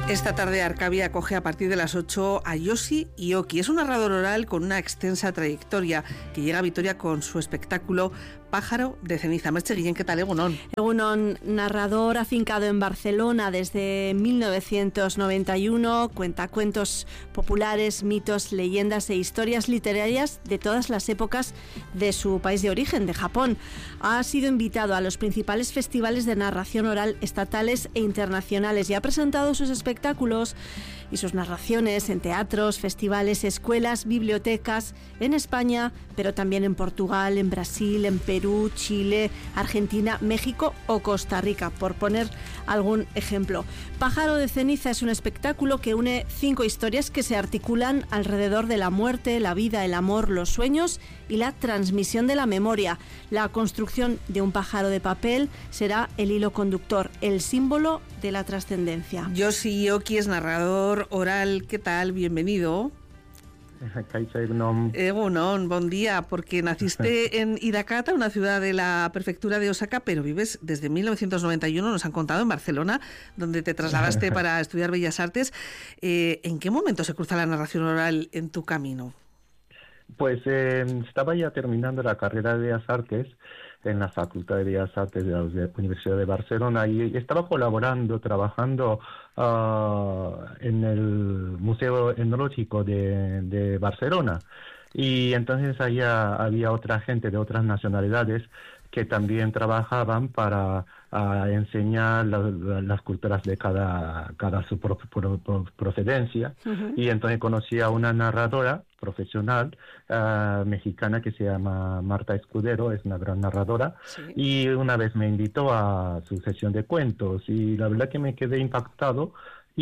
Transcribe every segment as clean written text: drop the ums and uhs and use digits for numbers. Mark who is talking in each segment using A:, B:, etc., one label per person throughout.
A: Esta tarde Arcavia acoge a partir de las 8 a Yoshi Ioki. Es un narrador oral con una extensa trayectoria que llega a Vitoria con su espectáculo Pájaro de ceniza. Merche Guillén, ¿qué tal? Egunon.
B: Egunon, narrador afincado en Barcelona desde 1991, cuenta cuentos populares, mitos, leyendas e historias literarias de todas las épocas de su país de origen, de Japón. Ha sido invitado a los principales festivales de narración oral estatales e internacionales y ha presentado sus espectáculos y sus narraciones en teatros, festivales, escuelas, bibliotecas, en España, pero también en Portugal, en Brasil, en Perú, Chile, Argentina, México o Costa Rica, por poner algún ejemplo. Pájaro de ceniza es un espectáculo que une 5 historias que se articulan alrededor de la muerte, la vida, el amor, los sueños y la transmisión de la memoria. La construcción de un pájaro de papel será el hilo conductor, el símbolo de la trascendencia.
A: Yoshi Ioki es narrador oral. ¿Qué tal? Bienvenido. Egunon, buen día, porque naciste en Hirakata, una ciudad de la prefectura de Osaka, pero vives desde 1991, nos han contado, en Barcelona, donde te trasladaste para estudiar Bellas Artes. ¿En qué momento se cruza la narración oral en tu camino?
C: Pues estaba ya terminando la carrera de Bellas Artes en la Facultad de Bellas Artes de la Universidad de Barcelona y estaba trabajando en el Museo Etnológico de Barcelona. Y entonces allá había otra gente de otras nacionalidades que también trabajaban para enseñar las culturas de cada su procedencia. Uh-huh. Y entonces conocí a una narradora profesional mexicana que se llama Marta Escudero, es una gran narradora, sí. Y una vez me invitó a su sesión de cuentos y la verdad que me quedé impactado.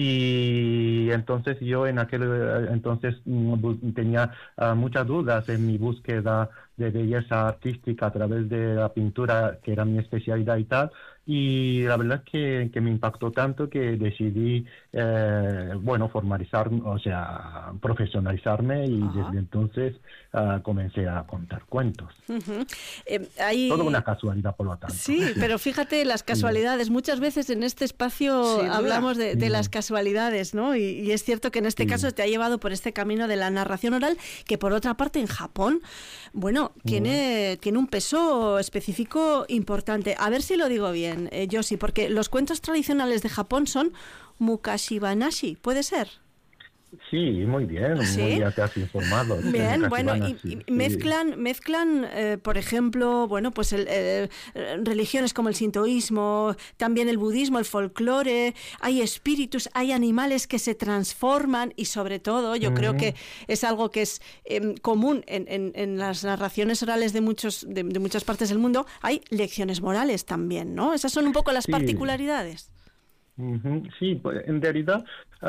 C: Y entonces yo en aquel entonces tenía muchas dudas en mi búsqueda de belleza artística a través de la pintura, que era mi especialidad y tal, y la verdad que me impactó tanto que decidí formalizarme, o sea, profesionalizarme, y uh-huh. Desde entonces comencé a contar cuentos.
B: Uh-huh.
C: Toda una casualidad, por lo tanto.
B: Sí, pero fíjate las casualidades. Muchas veces en este espacio hablamos de las casualidades, ¿no? Y es cierto que en este caso te ha llevado por este camino de la narración oral, que por otra parte en Japón, bueno, tiene un peso específico importante. A ver si lo digo bien, Yoshi, porque los cuentos tradicionales de Japón son Mukashibanashi, ¿puede ser?
C: Sí, muy bien, ¿sí? Muy bien, te has informado.
B: Bien, bueno, y mezclan, por ejemplo, bueno, pues religiones como el sintoísmo, también el budismo, el folclore, hay espíritus, hay animales que se transforman y sobre todo yo creo que es algo que es común en las narraciones orales de muchas partes del mundo, hay lecciones morales también, ¿no? Esas son un poco las particularidades.
C: Sí, pues en realidad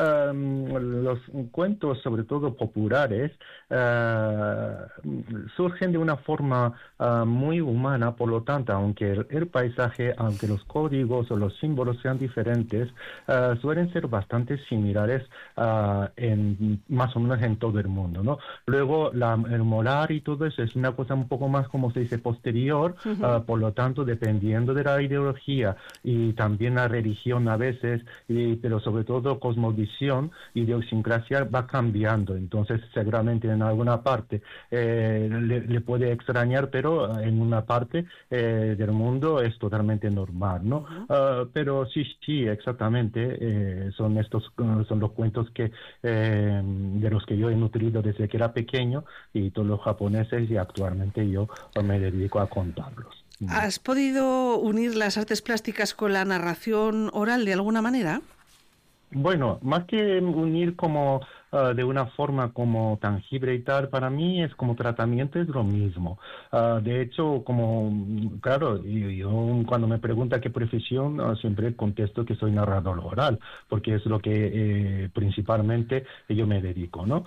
C: los cuentos, sobre todo populares, surgen de una forma muy humana. Por lo tanto, aunque el paisaje, aunque los códigos o los símbolos sean diferentes, suelen ser bastante similares más o menos en todo el mundo, ¿no? Luego, el moral y todo eso es una cosa un poco más, como se dice, posterior. Uh-huh. Por lo tanto, dependiendo de la ideología y también la religión a veces, pero sobre todo cosmovisión, idiosincrasia, va cambiando. Entonces seguramente en alguna parte le puede extrañar, pero en una parte del mundo es totalmente normal, ¿no? Uh-huh. Pero sí, exactamente, son los cuentos de los que yo he nutrido desde que era pequeño, y todos los japoneses, y actualmente yo me dedico a contarlos.
A: ¿Has podido unir las artes plásticas con la narración oral de alguna manera?
C: Bueno, más que unir como de una forma como tangible y tal, para mí es como tratamiento, es lo mismo. De hecho, claro, yo cuando me pregunta qué profesión, siempre contesto que soy narrador oral, porque es lo que principalmente yo me dedico, ¿no?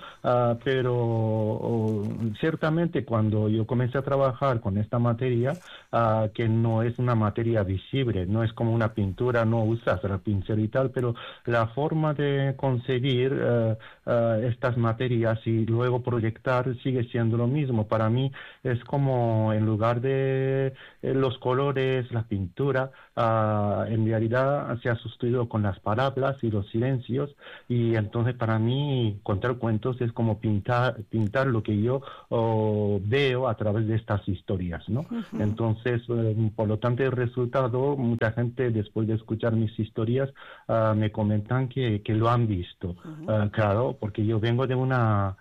C: Pero ciertamente cuando yo comencé a trabajar con esta materia, que no es una materia visible, no es como una pintura, no usas el pincel y tal, pero la forma de conseguir estas materias y luego proyectar sigue siendo lo mismo. Para mí es como en lugar de los colores, la pintura, en realidad se ha sustituido con las palabras y los silencios, y entonces para mí contar cuentos es como pintar lo que yo veo a través de estas historias, ¿no?
A: Ujú.
C: Entonces, por lo tanto, el resultado, mucha gente después de escuchar mis historias me comentan que lo han visto.
A: Ujú.
C: Claro, porque yo vengo de una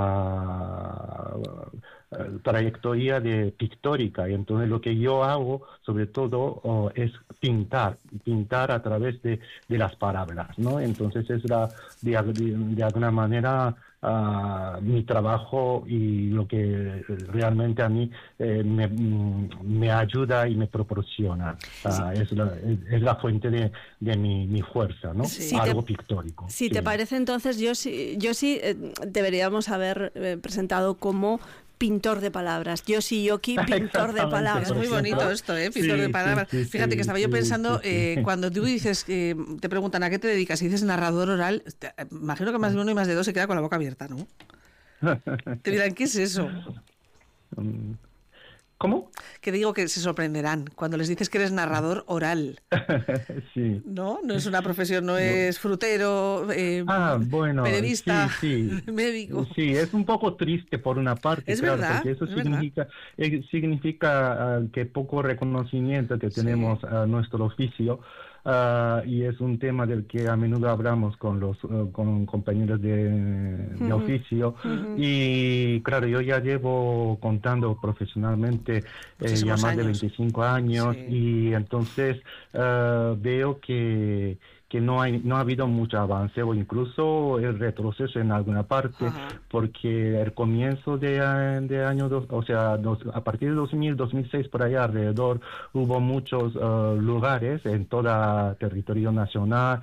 C: ah, trayectoria de pictórica, y entonces lo que yo hago sobre todo es pintar a través de las palabras, ¿no? Entonces es de alguna manera mi trabajo y lo que realmente a mí me ayuda y me proporciona. Es la fuente de mi fuerza, ¿no?
B: Si
C: Algo
B: te,
C: pictórico.
B: si
C: Sí.
B: te parece, entonces yo sí deberíamos haber presentado como pintor de palabras. Yoshi Yoki, pintor de
C: Exactamente,
B: palabras.
A: Es muy
C: por ejemplo.
A: bonito esto, pintor de
C: Sí,
A: palabras.
C: sí, sí,
A: Fíjate que estaba yo
C: sí,
A: pensando,
C: sí.
A: cuando tú dices, te preguntan a qué te dedicas y dices narrador oral, imagino que más de uno y más de dos se queda con la boca abierta, ¿no? Te dirán, ¿qué es eso?
C: Mm, ¿Cómo?
A: Que digo que se sorprenderán cuando les dices que eres narrador oral.
C: Sí.
A: ¿No? No es una profesión, no es frutero,
C: Bueno,
A: periodista,
C: sí.
A: médico.
C: Sí, es un poco triste por una parte,
A: Es
C: claro,
A: verdad,
C: porque eso
A: es verdad.
C: significa que poco reconocimiento que
A: Sí.
C: tenemos a nuestro oficio, y es un tema del que a menudo hablamos con los con compañeros de
B: Ujú,
C: oficio.
B: ujú.
C: Y claro, yo ya llevo contando profesionalmente ya
A: Muchísimos
C: más de
A: años.
C: 25 años,
A: Sí.
C: y entonces veo que no ha habido mucho avance o incluso el retroceso en alguna parte,
A: Ajá.
C: porque el comienzo de año, o sea, a partir de 2006 por allá alrededor, hubo muchos lugares en todo territorio nacional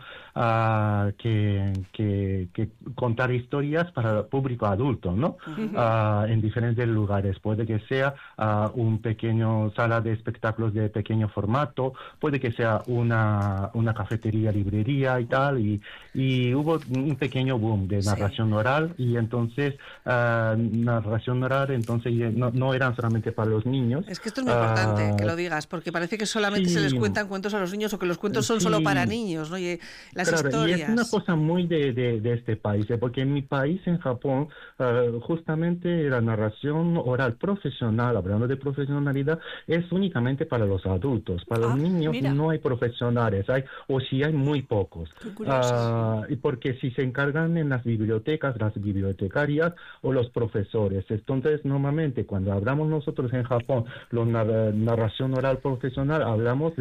C: que contar historias para el público adulto, ¿no?
A: Ujú.
C: En diferentes lugares. Puede que sea un pequeño sala de espectáculos de pequeño formato, puede que sea una cafetería, librería y tal, y hubo un pequeño boom de
A: Sí.
C: narración oral, y entonces narración oral entonces ya no eran solamente para los niños.
A: Es que esto es muy importante que
C: ah,
A: lo digas, porque parece que solamente se les
C: sí,
A: cuentan cuentos a los niños o que los cuentos son solo para
C: sí.
A: niños, ¿no? Y las
C: Claro, y es una
A: historias.
C: cosa muy de este país, porque en mi país, en Japón, justamente la narración oral profesional, hablando de profesionalidad, es únicamente para los adultos. Para los
B: Ah,
C: niños
B: mira,
C: no hay profesionales, o si hay muy pocos.
B: qué curioso.
C: Y porque si se encargan en las bibliotecas, las bibliotecarias o los profesores. Entonces, normalmente cuando hablamos nosotros en Japón, narración oral profesional, hablamos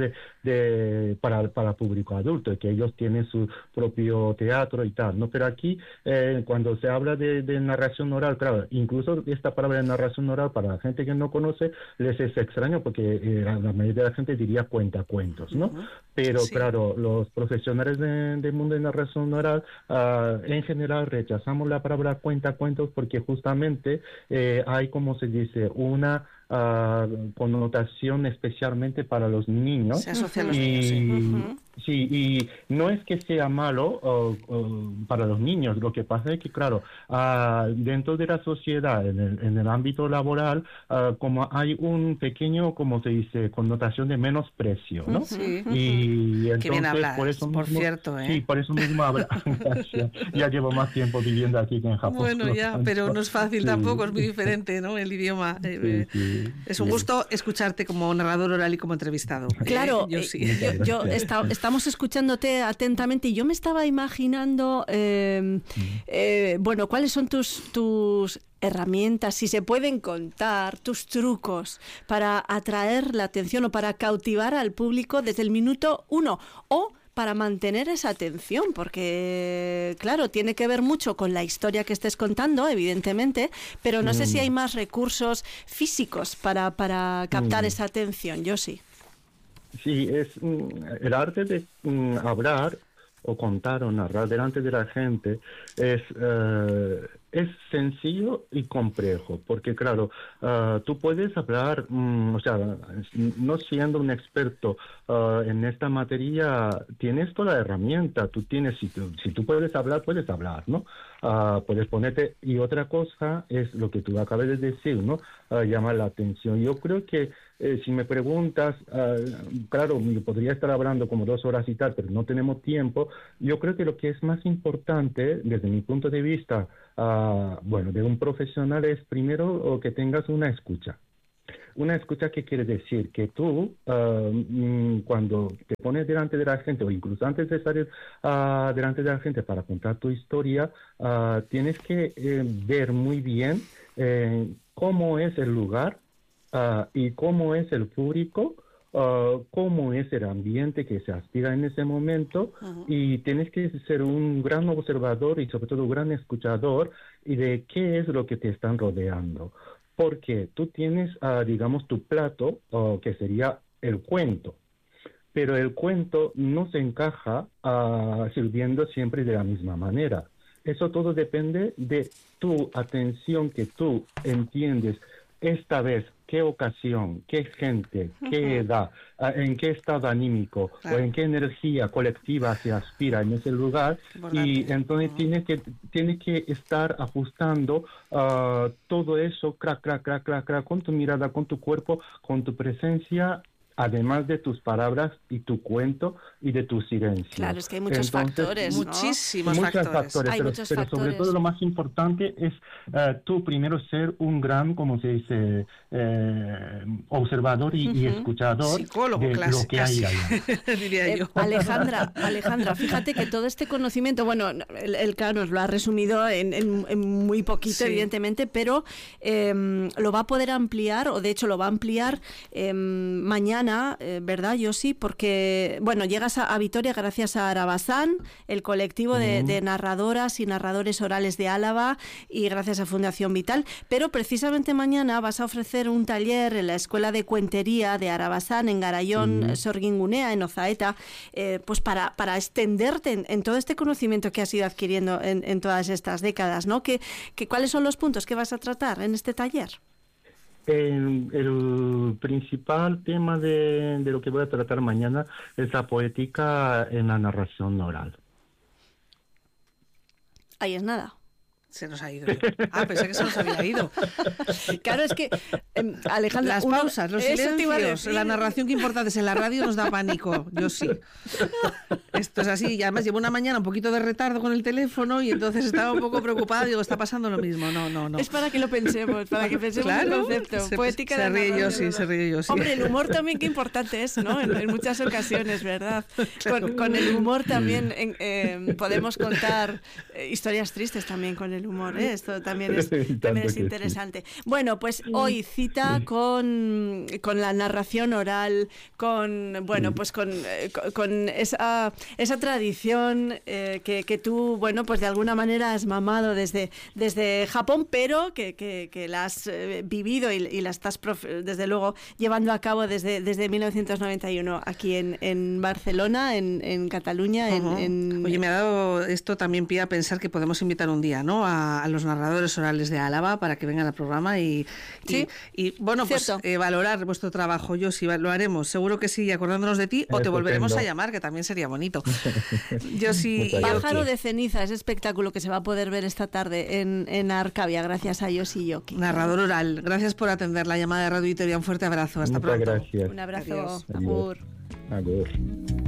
C: para público adulto, que ellos tienen su propio teatro y tal, ¿no? Pero aquí, cuando se habla de narración oral, claro, incluso esta palabra de narración oral para la gente que no conoce les es extraño, porque la mayoría de la gente diría cuentacuentos, ¿no?
A: Ujú.
C: Pero
A: Sí.
C: claro, los profesionales del mundo de narración oral, en general rechazamos la palabra cuentacuentos porque justamente hay, como se dice, una connotación especialmente para los niños.
A: Se asocia a los
B: Ujú,
A: niños, sí.
C: Y
B: ujú.
C: sí, y no es que sea malo para los niños, lo que pasa es que, claro, dentro de la sociedad, en el ámbito laboral, como hay un pequeño, como se dice, connotación de menosprecio, ¿no?
B: Ujú,
A: Sí.
B: ujú.
C: Y
A: Qué bien
C: entonces, por
A: hablas,
C: eso
A: por
C: mismo,
A: cierto,
C: sí,
A: ¿eh?
C: por eso mismo gracias. Ya llevo más tiempo viviendo aquí que en Japón, por
A: Bueno,
C: lo
A: ya, pero
C: tanto,
A: no es fácil
C: sí,
A: tampoco, es muy diferente, ¿no? El idioma.
C: sí, sí,
A: Es un
C: sí.
A: gusto escucharte como narrador oral y como entrevistado.
B: Claro,
A: Yo sí.
C: Muchas gracias.
B: estamos escuchándote atentamente y yo me estaba imaginando, bueno, ¿cuáles son tus herramientas, si se pueden contar, tus trucos para atraer la atención o para cautivar al público desde el minuto uno o para mantener esa atención? Porque, claro, tiene que ver mucho con la historia que estés contando, evidentemente, pero no sé si hay
C: Mm,
B: más recursos físicos para captar
C: mm.
B: esa atención. Yo sí.
C: Sí, es el arte de hablar o contar o narrar delante de la gente es es sencillo y complejo, porque claro, tú puedes hablar, o sea, no siendo un experto en esta materia, tienes toda la herramienta, tú tienes, si tú puedes hablar, ¿no? Puedes ponerte, y otra cosa es lo que tú acabas de decir, ¿no? Llama la atención. Yo creo que si me preguntas, claro, yo podría estar hablando como 2 horas y tal, pero no tenemos tiempo. Yo creo que lo que es más importante, desde mi punto de vista, de un profesional, es primero que tengas una escucha. Una escucha, ¿qué quiere decir? Que tú, cuando te pones delante de la gente, o incluso antes de salir delante de la gente para contar tu historia, tienes que ver muy bien cómo es el lugar y cómo es el público, cómo es el ambiente que se aspira en ese momento, y tienes que ser un gran observador y sobre todo un gran escuchador y de qué es lo que te están rodeando. Porque tú tienes, digamos, tu plato, que sería el cuento, pero el cuento no se encaja sirviendo siempre de la misma manera. Eso todo depende de tu atención, que tú entiendes esta vez qué ocasión, qué gente, qué edad, en qué estado anímico, claro, o en qué energía colectiva se aspira en ese lugar, y entonces tienes que estar ajustando todo eso, crack, con tu mirada, con tu cuerpo, con tu presencia, además de tus palabras y tu cuento y de tu silencio.
B: Claro, es que hay muchos factores, ¿no?
A: Muchos factores.
C: Pero sobre todo lo más importante es tú primero ser un gran, como se dice, observador y escuchador,
A: psicólogo,
C: de lo que hay allá.
A: Diría yo.
B: Alejandra, fíjate que todo este conocimiento, bueno, el Carlos lo ha resumido en muy poquito, sí, evidentemente, pero lo va a poder ampliar, o de hecho lo va a ampliar mañana, ¿verdad, Yosi? Porque, bueno, llegas a Vitoria gracias a Arabasán, el colectivo de narradoras y narradores orales de Álava, y gracias a Fundación Vital, pero precisamente mañana vas a ofrecer un taller en la Escuela de Cuentería de Arabasán, en Garayón, Sorgingunea, en Ozaeta, pues para extenderte en todo este conocimiento que has ido adquiriendo en todas estas décadas, ¿no? ¿Cuáles son los puntos que vas a tratar en este taller?
C: El principal tema de lo que voy a tratar mañana es la poética en la narración oral.
B: Ahí es nada.
A: Se nos ha ido. Pensé que se nos había ido.
B: Claro, es que, Alejandra...
A: Las pausas, los silencios, la narración, que importantes en la radio, nos da pánico. Yo sí. Esto es así. Y además llevo una mañana un poquito de retardo con el teléfono, y entonces estaba un poco preocupada. Digo, está pasando lo mismo. No.
B: Es para que lo pensemos, para que pensemos, claro, el concepto. Poética
A: se ríe yo, sí, se ríe yo, sí.
B: Hombre, el humor también, qué importante es, ¿no? En muchas ocasiones, ¿verdad? Claro. Con el humor también podemos contar historias tristes también con el humor, ¿eh? Esto también es interesante. Sí. Bueno, pues hoy cita con la narración oral, con esa tradición que tú, bueno, pues de alguna manera has mamado desde Japón, pero que la has vivido y la estás desde luego llevando a cabo desde 1991 aquí en Barcelona, en Cataluña.
A: Oye, me ha dado esto también pie a pensar que podemos invitar un día, ¿no?, a los narradores orales de Álava para que vengan al programa y bueno, pues valorar vuestro trabajo. Yo sí, lo haremos, seguro que sí, acordándonos de ti, o te volveremos a llamar, que también sería bonito. Yo sí.
B: Pájaro de ceniza, ese espectáculo que se va a poder ver esta tarde en Arcavia, gracias a Yosi Yoki.
A: Narrador oral, gracias por atender la llamada de Radio Vitoria. Un fuerte abrazo, hasta pronto.
C: Gracias.
B: Un abrazo.
C: Adiós. Agur.